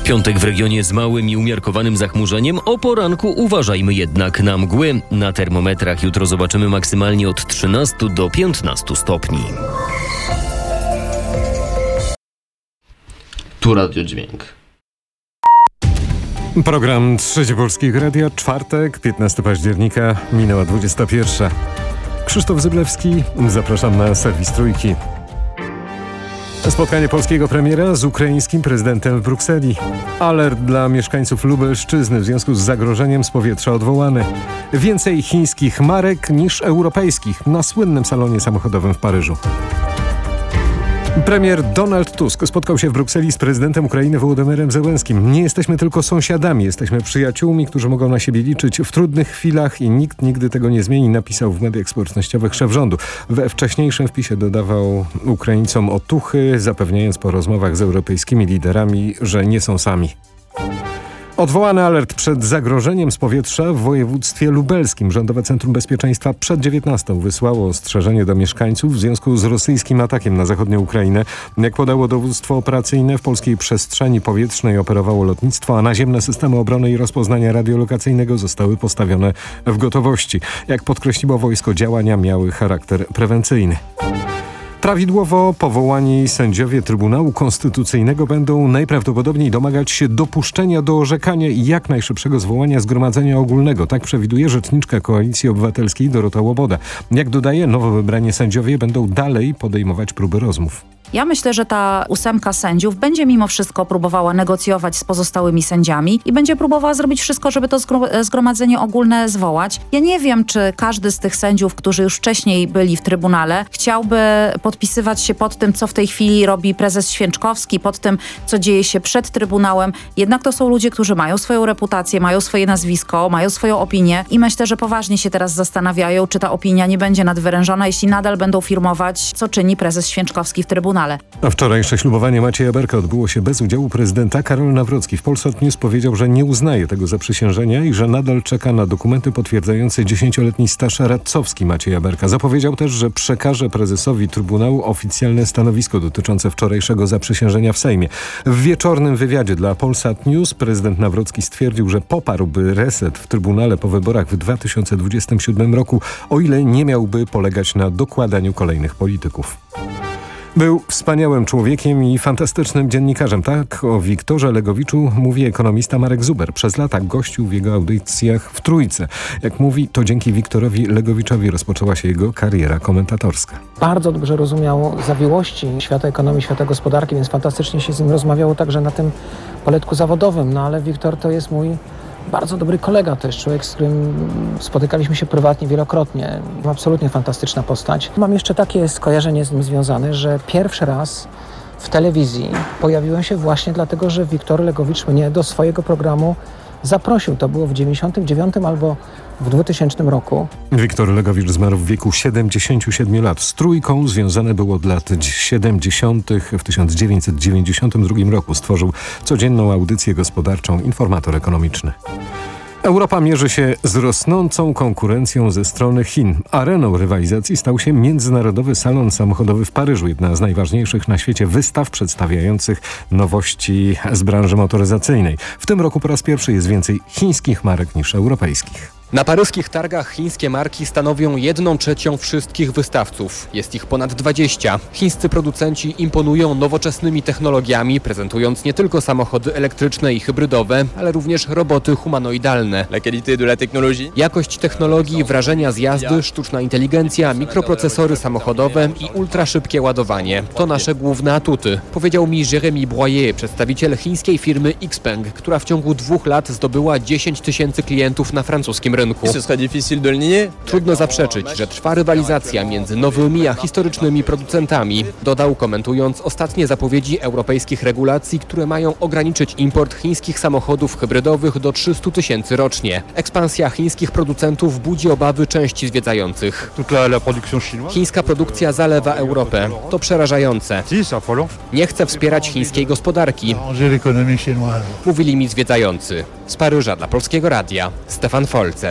Piątek w regionie z małym i umiarkowanym zachmurzeniem. O poranku uważajmy jednak na mgły. Na termometrach jutro zobaczymy maksymalnie od 13 do 15 stopni. Tu Radio Dźwięk. Program Trzecie Polskiego Radia, czwartek, 15 października, minęła 21. Krzysztof Zyblewski, zapraszam na serwis Trójki. Spotkanie polskiego premiera z ukraińskim prezydentem w Brukseli. Alert dla mieszkańców Lubelszczyzny w związku z zagrożeniem z powietrza odwołany. Więcej chińskich marek niż europejskich na słynnym salonie samochodowym w Paryżu. Premier Donald Tusk spotkał się w Brukseli z prezydentem Ukrainy Wołodymyrem Zełenskim. Nie jesteśmy tylko sąsiadami, jesteśmy przyjaciółmi, którzy mogą na siebie liczyć w trudnych chwilach i nikt nigdy tego nie zmieni, napisał w mediach społecznościowych szef rządu. We wcześniejszym wpisie dodawał Ukraińcom otuchy, zapewniając po rozmowach z europejskimi liderami, że nie są sami. Odwołany alert przed zagrożeniem z powietrza w województwie lubelskim. Rządowe Centrum Bezpieczeństwa przed 19 wysłało ostrzeżenie do mieszkańców w związku z rosyjskim atakiem na zachodnią Ukrainę. Jak podało dowództwo operacyjne, w polskiej przestrzeni powietrznej operowało lotnictwo, a naziemne systemy obrony i rozpoznania radiolokacyjnego zostały postawione w gotowości. Jak podkreśliło wojsko, działania miały charakter prewencyjny. Prawidłowo powołani sędziowie Trybunału Konstytucyjnego będą najprawdopodobniej domagać się dopuszczenia do orzekania i jak najszybszego zwołania Zgromadzenia Ogólnego. Tak przewiduje rzeczniczka Koalicji Obywatelskiej Dorota Łoboda. Jak dodaje, nowo wybrani sędziowie będą dalej podejmować próby rozmów. Ja myślę, że ta 8 sędziów będzie mimo wszystko próbowała negocjować z pozostałymi sędziami i będzie próbowała zrobić wszystko, żeby to zgromadzenie ogólne zwołać. Ja nie wiem, czy każdy z tych sędziów, którzy już wcześniej byli w Trybunale, chciałby podpisywać się pod tym, co w tej chwili robi prezes Święczkowski, pod tym, co dzieje się przed Trybunałem. Jednak to są ludzie, którzy mają swoją reputację, mają swoje nazwisko, mają swoją opinię i myślę, że poważnie się teraz zastanawiają, czy ta opinia nie będzie nadwyrężona, jeśli nadal będą firmować, co czyni prezes Święczkowski w Trybunale. A wczorajsze ślubowanie Macieja Berka odbyło się bez udziału prezydenta. Karol Nawrocki w Polsat News powiedział, że nie uznaje tego zaprzysiężenia i że nadal czeka na dokumenty potwierdzające 10-letni staż radcowski Macieja Berka. Zapowiedział też, że przekaże prezesowi Trybunału oficjalne stanowisko dotyczące wczorajszego zaprzysiężenia w Sejmie. W wieczornym wywiadzie dla Polsat News prezydent Nawrocki stwierdził, że poparłby reset w Trybunale po wyborach w 2027 roku, o ile nie miałby polegać na dokładaniu kolejnych polityków. Był wspaniałym człowiekiem i fantastycznym dziennikarzem. Tak o Wiktorze Legowiczu mówi ekonomista Marek Zuber. Przez lata gościł w jego audycjach w Trójce. Jak mówi, to dzięki Wiktorowi Legowiczowi rozpoczęła się jego kariera komentatorska. Bardzo dobrze rozumiał zawiłości świata ekonomii, świata gospodarki, więc fantastycznie się z nim rozmawiało także na tym poletku zawodowym. No ale Wiktor to jest mój bardzo dobry kolega, to jest człowiek, z którym spotykaliśmy się prywatnie wielokrotnie. Absolutnie fantastyczna postać. Mam jeszcze takie skojarzenie z nim związane, że pierwszy raz w telewizji pojawiłem się właśnie dlatego, że Wiktor Legowicz mnie do swojego programu zaprosił. To było w 99 albo w 2000 roku. Wiktor Legowicz zmarł w wieku 77 lat. Z Trójką związane był od lat 70. W 1992 roku stworzył codzienną audycję gospodarczą Informator Ekonomiczny. Europa mierzy się z rosnącą konkurencją ze strony Chin. Areną rywalizacji stał się Międzynarodowy Salon Samochodowy w Paryżu, jedna z najważniejszych na świecie wystaw przedstawiających nowości z branży motoryzacyjnej. W tym roku po raz pierwszy jest więcej chińskich marek niż europejskich. Na paryskich targach chińskie marki stanowią 1/3 wszystkich wystawców. Jest ich ponad 20. Chińscy producenci imponują nowoczesnymi technologiami, prezentując nie tylko samochody elektryczne i hybrydowe, ale również roboty humanoidalne. Jakość technologii, wrażenia z jazdy, sztuczna inteligencja, mikroprocesory samochodowe i ultraszybkie ładowanie. To nasze główne atuty, powiedział mi Jérémy Broyer, przedstawiciel chińskiej firmy Xpeng, która w ciągu 2 lat zdobyła 10 000 klientów na francuskim rynku. Trudno zaprzeczyć, że trwa rywalizacja między nowymi a historycznymi producentami, dodał, komentując ostatnie zapowiedzi europejskich regulacji, które mają ograniczyć import chińskich samochodów hybrydowych do 300 000 rocznie. Ekspansja chińskich producentów budzi obawy części zwiedzających. Chińska produkcja zalewa Europę. To przerażające. Nie chcę wspierać chińskiej gospodarki, mówili mi zwiedzający. Z Paryża dla Polskiego Radia, Stefan Folzer.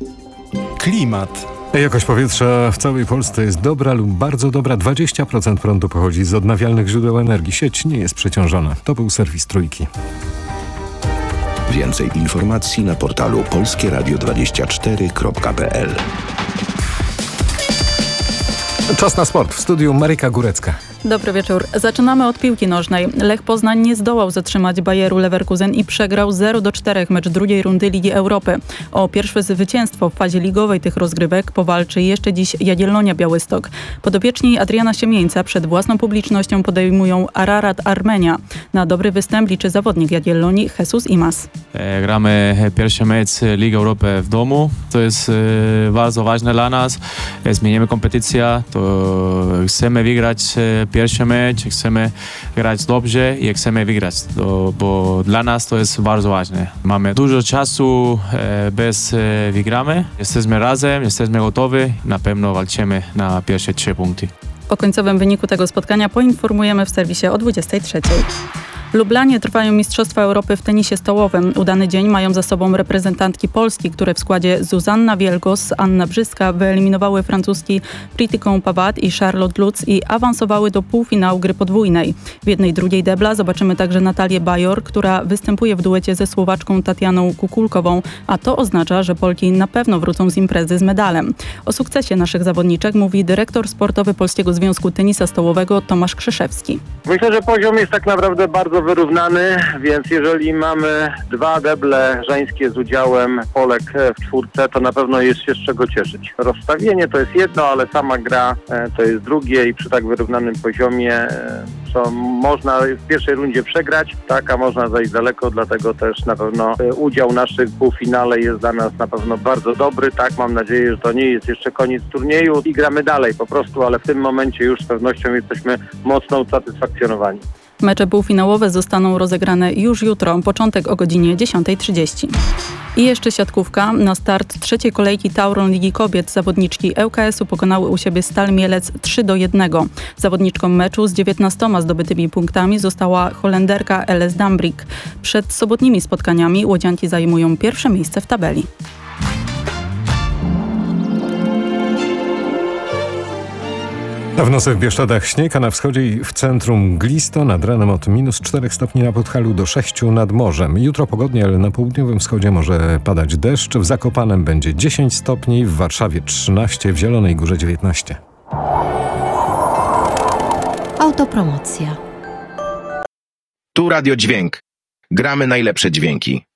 Klimat. Jakość powietrza w całej Polsce jest dobra lub bardzo dobra. 20% prądu pochodzi z odnawialnych źródeł energii. Sieć nie jest przeciążona. To był serwis Trójki. Więcej informacji na portalu polskieradio24.pl. Czas na sport. W studiu Maryka Górecka. Dobry wieczór. Zaczynamy od piłki nożnej. Lech Poznań nie zdołał zatrzymać Bayeru Leverkusen i przegrał 0-4 mecz drugiej rundy Ligi Europy. O pierwsze zwycięstwo w fazie ligowej tych rozgrywek powalczy jeszcze dziś Jagiellonia Białystok. Podopieczni Adriana Siemieńca przed własną publicznością podejmują Ararat Armenia. Na dobry występ liczy zawodnik Jagiellonii Jesus Imaz. Gramy pierwszy mecz Ligi Europy w domu. To jest bardzo ważne dla nas. Zmienimy kompetycję. To chcemy wygrać pierwszy mecz, chcemy grać dobrze i chcemy wygrać, bo dla nas to jest bardzo ważne. Mamy dużo czasu, bez wygramy. Jesteśmy razem, jesteśmy gotowi. Na pewno walczymy na pierwsze 3 punkty. O końcowym wyniku tego spotkania poinformujemy w serwisie o 23:00. W Lublanie trwają Mistrzostwa Europy w tenisie stołowym. Udany dzień mają za sobą reprezentantki Polski, które w składzie Zuzanna Wielgos, Anna Brzyska wyeliminowały francuski Pritiką Pawat i Charlotte Lutz i awansowały do półfinału gry podwójnej. W jednej drugiej debla zobaczymy także Natalię Bajor, która występuje w duecie ze Słowaczką Tatianą Kukulkową, a to oznacza, że Polki na pewno wrócą z imprezy z medalem. O sukcesie naszych zawodniczek mówi dyrektor sportowy Polskiego Związku Tenisa Stołowego Tomasz Krzeszewski. Myślę, że poziom jest tak naprawdę bardzo wyrównany, więc jeżeli mamy 2 deble żeńskie z udziałem Polek w czwórce, to na pewno jest się z czego cieszyć. Rozstawienie to jest jedno, ale sama gra to jest drugie i przy tak wyrównanym poziomie co można w pierwszej rundzie przegrać, tak, a można zajść daleko, dlatego też na pewno udział naszych w półfinale jest dla nas na pewno bardzo dobry, tak, mam nadzieję, że to nie jest jeszcze koniec turnieju i gramy dalej po prostu, ale w tym momencie już z pewnością jesteśmy mocno usatysfakcjonowani. Mecze półfinałowe zostaną rozegrane już jutro, początek o godzinie 10:30. I jeszcze siatkówka. Na start trzeciej kolejki Tauron Ligi Kobiet zawodniczki ŁKS-u pokonały u siebie Stal Mielec 3-1. Zawodniczką meczu z 19 zdobytymi punktami została Holenderka LS Dambrik. Przed sobotnimi spotkaniami łodzianki zajmują pierwsze miejsce w tabeli. A w nocy w Bieszczadach śnieg, a na wschodzie i w centrum mglisto, nad ranem od -4 stopni na Podhalu do 6 nad morzem. Jutro pogodnie, ale na południowym wschodzie może padać deszcz. W Zakopanem będzie 10 stopni, w Warszawie 13, w Zielonej Górze 19. Autopromocja. Tu Radio Dźwięk. Gramy najlepsze dźwięki.